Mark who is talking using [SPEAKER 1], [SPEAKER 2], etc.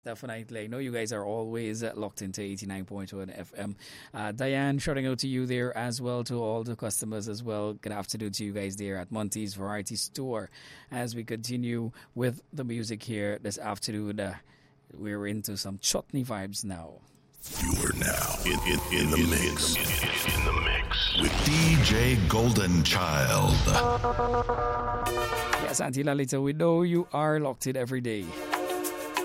[SPEAKER 1] Definitely. I know you guys are always locked into 89.1 FM. Diane, shouting out to you there as well, to all the customers as well. Good afternoon to you guys there at Monty's Variety Store. As we continue with the music here this afternoon, we're into some chutney vibes now.
[SPEAKER 2] You are now in the mix. In the mix with DJ Golden Child.
[SPEAKER 1] Yes, Auntie Lalita, we know you are locked in every day.